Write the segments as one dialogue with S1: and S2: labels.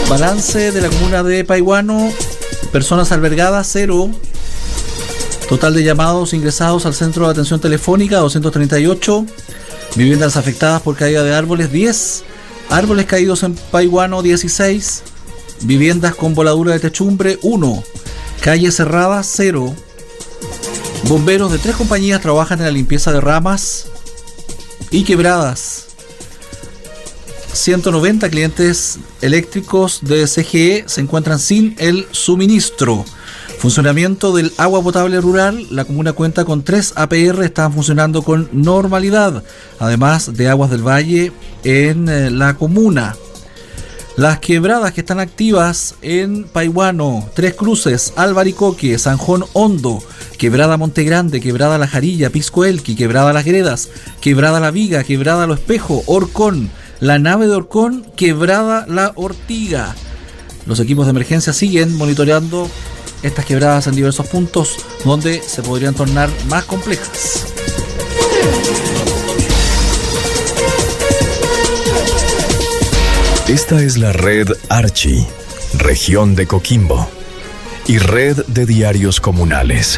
S1: Balance de la comuna de Paihuano: personas albergadas 0, total de llamados ingresados al centro de atención telefónica 238, viviendas afectadas por caída de árboles 10, árboles caídos en Paihuano 16, viviendas con voladura de techumbre 1, calles cerradas 0, bomberos de 3 compañías trabajan en la limpieza de ramas y quebradas. 190 clientes eléctricos de CGE se encuentran sin el suministro. Funcionamiento del agua potable rural: la comuna cuenta con 3 APR, están funcionando con normalidad, además de Aguas del Valle en la comuna. Las quebradas que están activas en Paihuano: Tres Cruces, Albaricoque, Sanjón Hondo, Quebrada Montegrande, Quebrada La Jarilla, Pisco Elqui, Quebrada Las Gredas, Quebrada La Viga, Quebrada Lo Espejo, Orcón, La Nave de Orcón, Quebrada La Ortiga. Los equipos de emergencia siguen monitoreando estas quebradas en diversos puntos donde se podrían tornar más complejas.
S2: Esta es la red Archi, región de Coquimbo, y red de diarios comunales.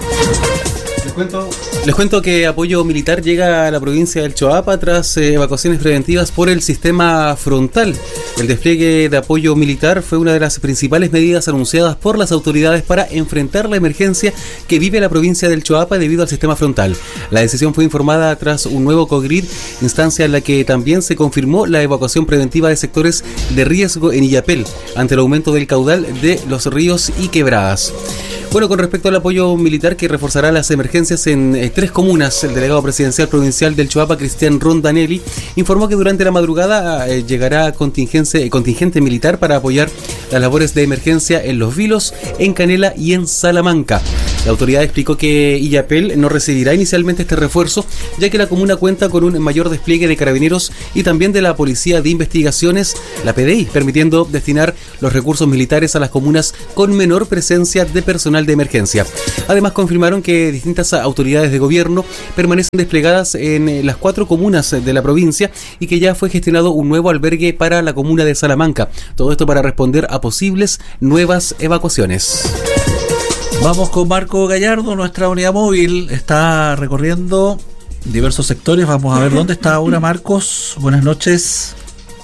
S3: Les cuento que apoyo militar llega a la provincia del Choapa tras evacuaciones preventivas por el sistema frontal. El despliegue de apoyo militar fue una de las principales medidas anunciadas por las autoridades para enfrentar la emergencia que vive la provincia del Choapa debido al sistema frontal. La decisión fue informada tras un nuevo COGRID, instancia en la que también se confirmó la evacuación preventiva de sectores de riesgo en Illapel ante el aumento del caudal de los ríos y quebradas. Bueno, con respecto al apoyo militar que reforzará las emergencias en 3 comunas, el delegado presidencial provincial del Choapa, Cristian Rondanelli, informó que durante la madrugada llegará contingente militar para apoyar las labores de emergencia en Los Vilos, en Canela y en Salamanca. La autoridad explicó que Illapel no recibirá inicialmente este refuerzo, ya que la comuna cuenta con un mayor despliegue de carabineros y también de la Policía de Investigaciones, la PDI, permitiendo destinar los recursos militares a las comunas con menor presencia de personal de emergencia. Además, confirmaron que distintas autoridades de gobierno permanecen desplegadas en las 4 comunas de la provincia y que ya fue gestionado un nuevo albergue para la comuna de Salamanca. Todo esto para responder a posibles nuevas evacuaciones.
S1: Vamos con Marco Gallardo. Nuestra unidad móvil está recorriendo diversos sectores. Vamos a ver dónde está ahora Marcos. Buenas noches.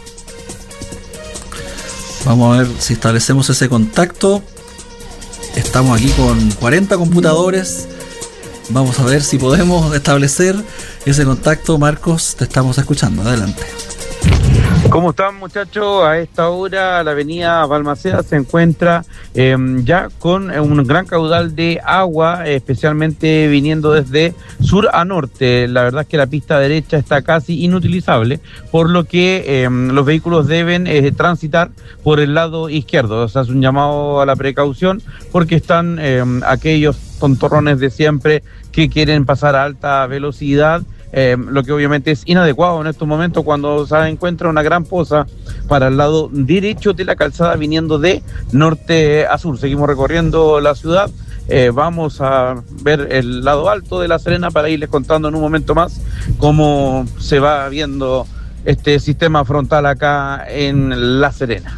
S1: Vamos a ver si establecemos ese contacto. Estamos aquí con 40 computadores. Vamos a ver si podemos establecer ese contacto. Marcos, te estamos escuchando. Adelante.
S4: ¿Cómo están, muchachos? A esta hora la avenida Balmaceda se encuentra ya con un gran caudal de agua, especialmente viniendo desde sur a norte. La verdad es que la pista derecha está casi inutilizable, por lo que los vehículos deben transitar por el lado izquierdo. O sea, es un llamado a la precaución porque están aquellos tontorrones de siempre que quieren pasar a alta velocidad. Lo que obviamente es inadecuado en estos momentos cuando se encuentra una gran poza para el lado derecho de la calzada viniendo de norte a sur. Seguimos recorriendo la ciudad, vamos a ver el lado alto de La Serena para irles contando en un momento más cómo se va viendo este sistema frontal acá en La Serena.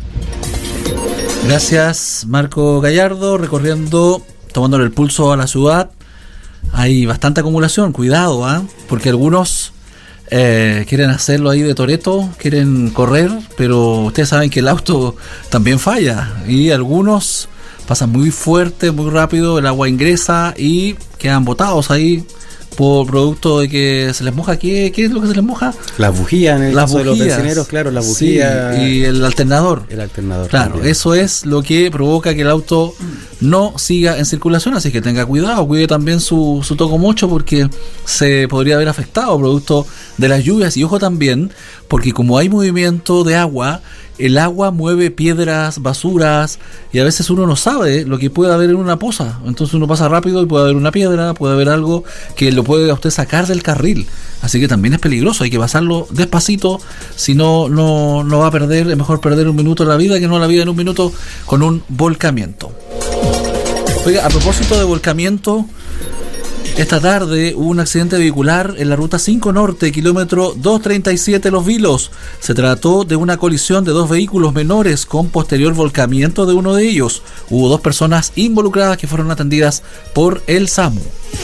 S1: Gracias, Marco Gallardo, recorriendo, tomándole el pulso a la ciudad. Hay bastante acumulación, cuidado, porque algunos quieren hacerlo ahí de Toretto, quieren correr, pero ustedes saben que el auto también falla y algunos pasan muy fuerte, muy rápido, el agua ingresa y quedan botados ahí por producto de que se les moja. ¿Qué es lo que se les moja?
S3: Las bujías, en el caso de los benzineros, claro, la bujía.
S1: Sí, y el alternador. Claro,
S3: también.
S1: Eso es lo que provoca que el auto no siga en circulación, así que tenga cuidado, cuide también su tocomocho porque se podría haber afectado producto de las lluvias. Y ojo también, porque como hay movimiento de agua, el agua mueve piedras, basuras, y a veces uno no sabe lo que puede haber en una poza. Entonces uno pasa rápido y puede haber una piedra, puede haber algo que lo puede a usted sacar del carril. Así que también es peligroso, hay que pasarlo despacito, si no va a perder, es mejor perder un minuto de la vida que no la vida en un minuto con un volcamiento. Oiga, a propósito de volcamiento, Esta tarde hubo un accidente vehicular en la ruta 5 Norte, kilómetro 237 Los Vilos. Se trató de una colisión de dos vehículos menores con posterior volcamiento de uno de ellos. Hubo 2 personas involucradas que fueron atendidas por el SAMU.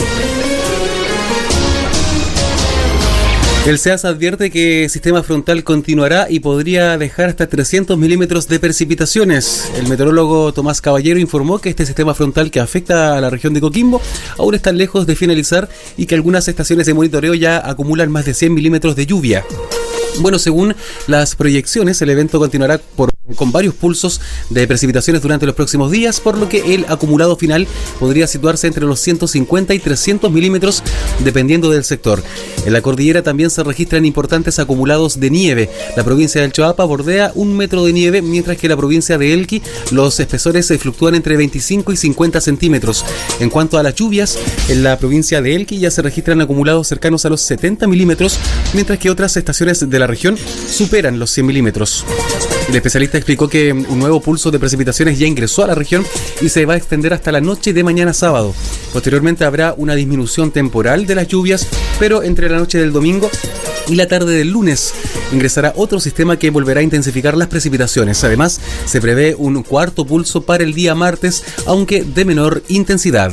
S3: El SEAS advierte que el sistema frontal continuará y podría dejar hasta 300 milímetros de precipitaciones. El meteorólogo Tomás Caballero informó que este sistema frontal que afecta a la región de Coquimbo aún está lejos de finalizar y que algunas estaciones de monitoreo ya acumulan más de 100 milímetros de lluvia. Bueno, según las proyecciones, el evento continuará con varios pulsos de precipitaciones durante los próximos días, por lo que el acumulado final podría situarse entre los 150 y 300 milímetros, dependiendo del sector. En la cordillera también se registran importantes acumulados de nieve. La provincia del Choapa bordea 1 metro de nieve, mientras que la provincia de Elqui los espesores se fluctúan entre 25 y 50 centímetros. En cuanto a las lluvias, en la provincia de Elqui ya se registran acumulados cercanos a los 70 milímetros, mientras que otras estaciones de la región superan los 100 milímetros. El especialista explicó que un nuevo pulso de precipitaciones ya ingresó a la región y se va a extender hasta la noche de mañana sábado. Posteriormente habrá una disminución temporal de las lluvias, pero entre la noche del domingo y la tarde del lunes ingresará otro sistema que volverá a intensificar las precipitaciones. Además, se prevé un cuarto pulso para el día martes, aunque de menor intensidad.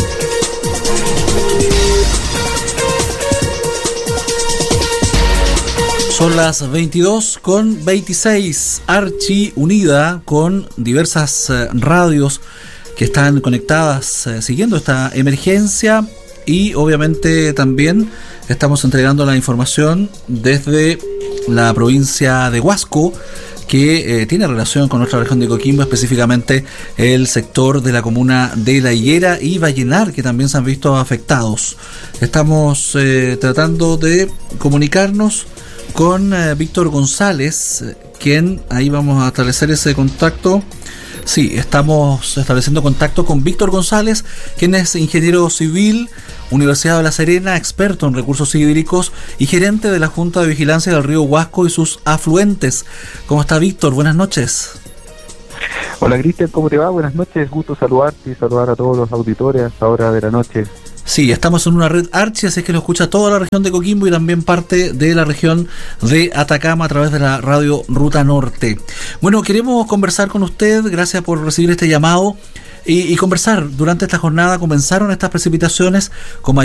S1: Son las 22:26. Archi, unida con diversas radios que están conectadas siguiendo esta emergencia, y obviamente también estamos entregando la información desde la provincia de Huasco, que tiene relación con nuestra región de Coquimbo, específicamente el sector de la comuna de La Higuera y Vallenar, que también se han visto afectados. Estamos tratando de comunicarnos con Víctor González, quien, ahí vamos a establecer ese contacto. Sí, estamos estableciendo contacto con Víctor González, quien es ingeniero civil, Universidad de La Serena, experto en recursos hídricos y gerente de la Junta de Vigilancia del río Huasco y sus afluentes. ¿Cómo está, Víctor? Buenas noches.
S5: Hola, Cristian, ¿cómo te va? Buenas noches, gusto saludarte y saludar a todos los auditores a esta hora de la noche.
S1: Sí, estamos en una red Archi, así que lo escucha toda la región de Coquimbo y también parte de la región de Atacama a través de la radio Ruta Norte. Bueno, queremos conversar con usted, gracias por recibir este llamado y conversar. Durante esta jornada comenzaron estas precipitaciones con